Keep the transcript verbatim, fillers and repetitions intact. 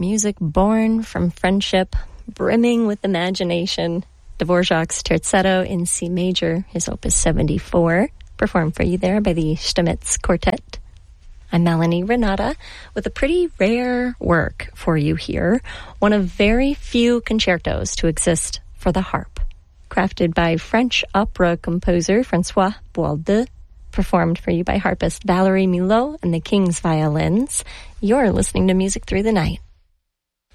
music born from friendship, brimming with imagination. Dvorak's Terzetto in C major, his opus seventy-four, performed for you there by the Stamitz Quartet. I'm Melanie Renata with a pretty rare work for you here, one of very few concertos to exist for the harp. Crafted by French opera composer Francois Boaldeux, performed for you by harpist Valerie Milot and the King's Violins. You're listening to Music Through the Night.